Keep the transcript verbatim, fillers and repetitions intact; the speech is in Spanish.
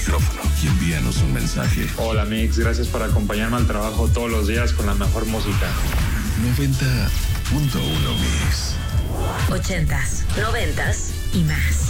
micrófono y envíanos un mensaje. Hola Mix, gracias por acompañarme al trabajo todos los días con la mejor música. noventa punto uno Mix. Ochentas, noventas y más.